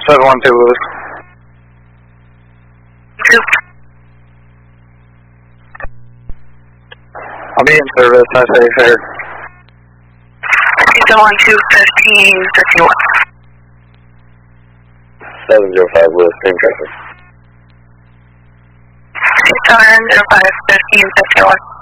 712 Lewis. I'll be in service, I say fair. 712 1551. 705 Lewis, same traffic. 705 1551.